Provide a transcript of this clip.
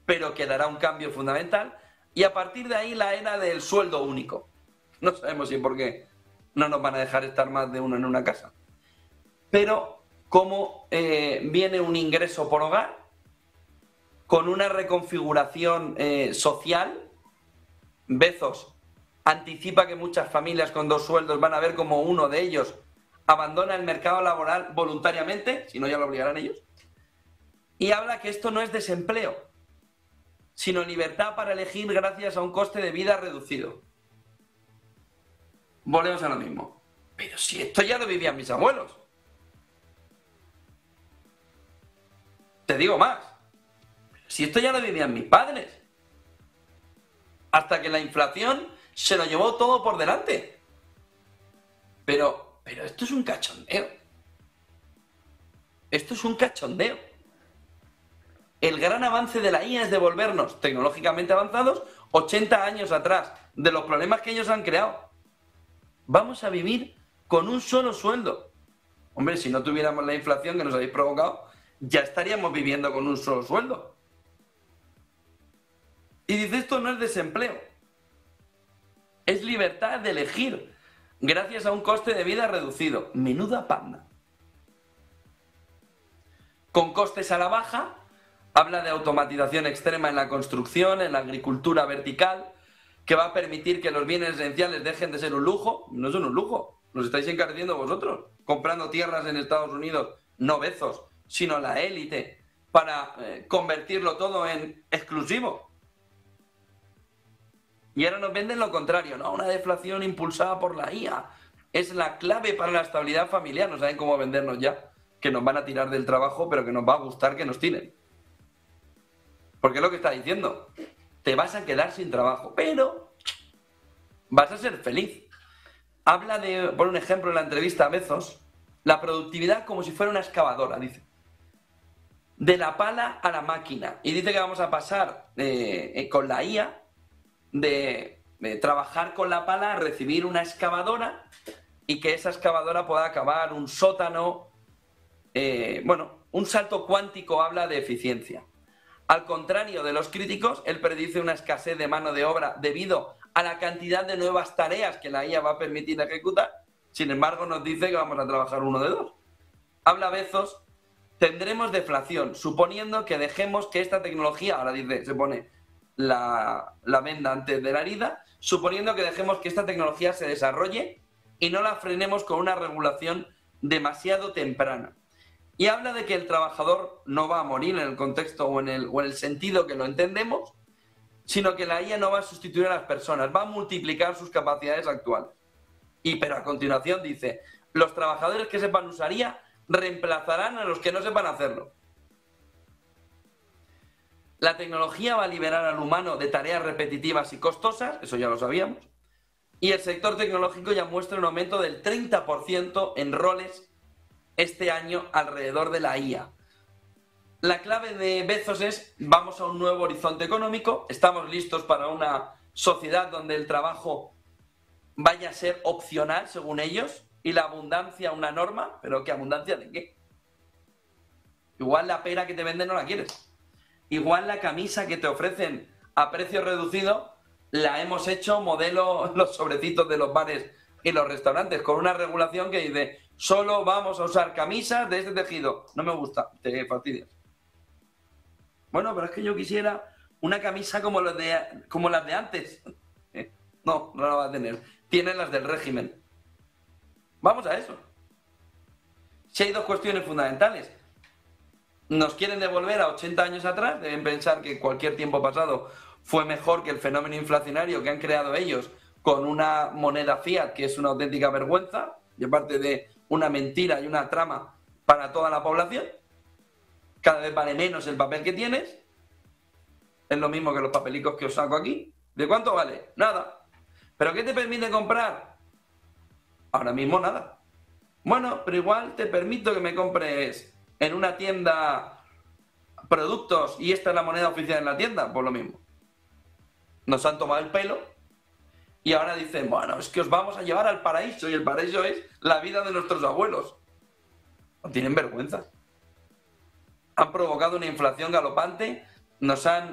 pero que dará un cambio fundamental. Y a partir de ahí la era del sueldo único. No sabemos si por qué no nos van a dejar estar más de uno en una casa. Pero como viene un ingreso por hogar, con una reconfiguración social, Bezos anticipa que muchas familias con 2 sueldos van a ver como uno de ellos abandona el mercado laboral voluntariamente, si no ya lo obligarán ellos, y habla que esto no es desempleo, sino libertad para elegir gracias a un coste de vida reducido. Volvemos a lo mismo. Pero si esto ya lo vivían mis abuelos. Te digo más. Si esto ya lo vivían mis padres. Hasta que la inflación se lo llevó todo por delante. Pero esto es un cachondeo. Esto es un cachondeo. El gran avance de la IA es devolvernos tecnológicamente avanzados 80 años atrás de los problemas que ellos han creado. Vamos a vivir con un solo sueldo. Hombre, si no tuviéramos la inflación que nos habéis provocado, ya estaríamos viviendo con un solo sueldo. Y dice, esto no es desempleo. Es libertad de elegir, gracias a un coste de vida reducido. Menuda panda. Con costes a la baja, habla de automatización extrema en la construcción, en la agricultura vertical, que va a permitir que los bienes esenciales dejen de ser un lujo. No son un lujo, los estáis encareciendo vosotros, comprando tierras en Estados Unidos, no Bezos, sino la élite, para convertirlo todo en exclusivo. Y ahora nos venden lo contrario, ¿no? Una deflación impulsada por la IA. Es la clave para la estabilidad familiar. No saben cómo vendernos ya, que nos van a tirar del trabajo, pero que nos va a gustar que nos tiren. Porque es lo que está diciendo. Te vas a quedar sin trabajo, pero vas a ser feliz. Habla de, por un ejemplo, en la entrevista a Bezos, la productividad como si fuera una excavadora, dice. De la pala a la máquina. Y dice que vamos a pasar con la IA de trabajar con la pala a recibir una excavadora y que esa excavadora pueda acabar un sótano. Un salto cuántico habla de eficiencia. Al contrario de los críticos, él predice una escasez de mano de obra debido a la cantidad de nuevas tareas que la IA va a permitir ejecutar. Sin embargo, nos dice que vamos a trabajar uno de 2. Habla Bezos, tendremos deflación, suponiendo que dejemos que esta tecnología, ahora dice, se pone la venda antes de la herida, suponiendo que dejemos que esta tecnología se desarrolle y no la frenemos con una regulación demasiado temprana. Y habla de que el trabajador no va a morir en el contexto o en el sentido que lo entendemos, sino que la IA no va a sustituir a las personas, va a multiplicar sus capacidades actuales. Pero a continuación dice, los trabajadores que sepan usar IA reemplazarán a los que no sepan hacerlo. La tecnología va a liberar al humano de tareas repetitivas y costosas, eso ya lo sabíamos, y el sector tecnológico ya muestra un aumento del 30% en roles este año alrededor de la IA. La clave de Bezos es, vamos a un nuevo horizonte económico, estamos listos para una sociedad donde el trabajo vaya a ser opcional, según ellos, y la abundancia una norma, pero ¿qué abundancia de qué? Igual la pera que te venden no la quieres. Igual la camisa que te ofrecen a precio reducido la hemos hecho modelo los sobrecitos de los bares y los restaurantes, con una regulación que dice, solo vamos a usar camisas de este tejido. No me gusta, te fastidias. Bueno, pero es que yo quisiera una camisa como las de antes. No, no la va a tener. Tienen las del régimen. Vamos a eso. Si hay 2 cuestiones fundamentales. Nos quieren devolver a 80 años atrás, deben pensar que cualquier tiempo pasado fue mejor que el fenómeno inflacionario que han creado ellos con una moneda fiat que es una auténtica vergüenza, y aparte de una mentira y una trama para toda la población. Cada vez vale menos el papel que tienes. Es lo mismo que los papelicos que os saco aquí. ¿De cuánto vale? Nada. ¿Pero qué te permite comprar? Ahora mismo nada. Bueno, pero igual te permito que me compres en una tienda productos y esta es la moneda oficial en la tienda, pues lo mismo. Nos han tomado el pelo y ahora dicen, bueno, es que os vamos a llevar al paraíso, y el paraíso es la vida de nuestros abuelos. No tienen vergüenza. Han provocado una inflación galopante, nos han